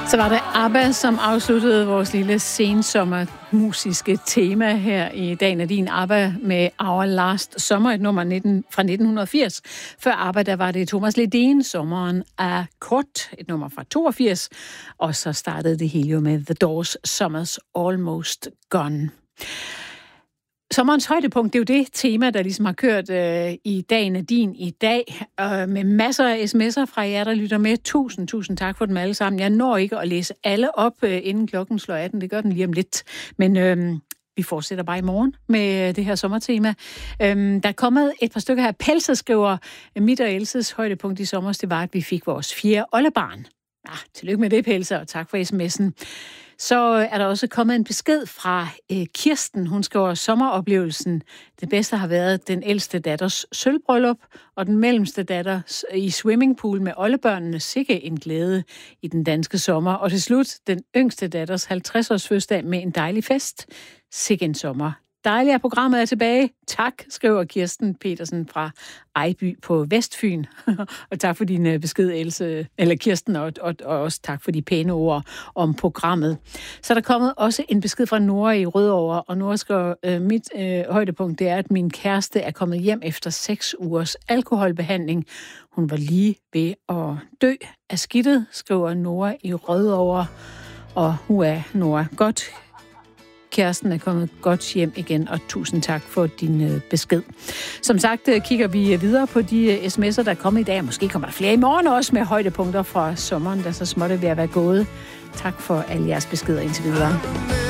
Så var det ABBA, som afsluttede vores lille sensommermusiske tema her i Dagen af din ABBA med Our Last Summer, et nummer fra 1980. Før ABBA, der var det Thomas Ledin, Sommeren er kort, et nummer fra 82. Og så startede det hele jo med The Doors, Summer's Almost Gone. Sommerens højdepunkt, det er jo det tema, der ligesom har kørt i Dagen af din i dag, med masser af sms'er fra jer, der lytter med. Tusind tak for dem alle sammen. Jeg når ikke at læse alle op, inden klokken slår 18. Det gør den lige om lidt. Men vi fortsætter bare i morgen med det her sommertema. Der er kommet et par stykker her. Pelser skriver, mit og Elses højdepunkt i sommer, det var, at vi fik vores 4. oldebarn. Tillykke med det, Pelser, og tak for sms'en. Så er der også kommet en besked fra Kirsten. Hun skriver, sommeroplevelsen. Det bedste har været den ældste datters sølvbryllup, og den mellemste datter i swimmingpool med oldebørnene. Sikke en glæde i den danske sommer. Og til slut, den yngste datters 50-års fødselsdag med en dejlig fest. Sikke en sommer. Dejligt, at programmet er tilbage. Tak, skriver Kirsten Petersen fra Ejby på Vestfyn. Og tak for din besked, Else, eller Kirsten, og også tak for de pæne ord om programmet. Så er der kommet også en besked fra Nora i Rødovre, og Nora skriver, mit højdepunkt det er, at min kæreste er kommet hjem efter 6 ugers alkoholbehandling. Hun var lige ved at dø af skidtet, skriver Nora i Rødovre. Og Nora, godt. Kæresten er kommet godt hjem igen, og tusind tak for din besked. Som sagt kigger vi videre på de sms'er, der er kommet i dag. Måske kommer der flere i morgen også med højdepunkter fra sommeren, der så småt er ved at være gået. Tak for alle jeres beskeder indtil videre.